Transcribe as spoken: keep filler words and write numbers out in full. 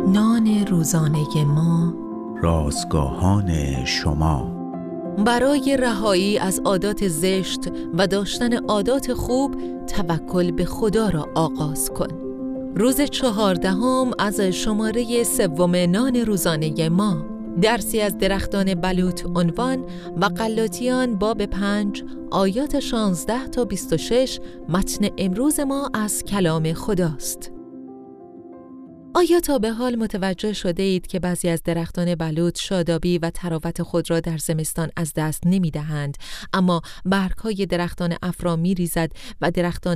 نان روزانه ما، رازگاهان شما. برای رهایی از عادات زشت و داشتن عادات خوب، توکل به خدا را آغاز کن. روز چهاردهم از شماره سوم نان روزانه ما، درسی از درختان بلوط عنوان و غلاطیان باب پنج آیات شانزده تا بیست و شش. متن امروز ما از کلام خداست. آیا تا به حال متوجه شده اید که بعضی از درختان بلوط شادابی و تراوت خود را در زمستان از دست نمی دهند، اما برگ‌های درختان افرا می ریزد و درختان